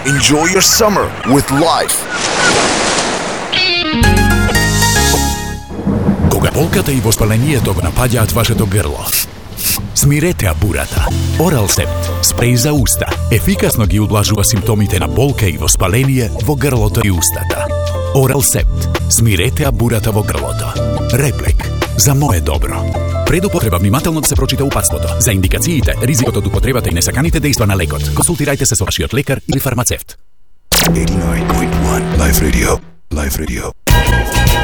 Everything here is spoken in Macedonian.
Enjoy your summer with Life. Кога болката и воспалението го напаѓаат вашето грло, смирете абурата. Оралсепт, спреј за уста, ефикасно ги удлажува симптомите на болка и воспаление во грлото и устата. Оралсепт, смирете абурата во грлото. Реплек, за мое добро. Пред употреба внимателно да се прочита упатството. За индикациите, ризикот од употребата и несаканите дејства на лекот. Консултирајте се со вашиот лекар или фармацевт. 89.1 Life Radio. Life Radio.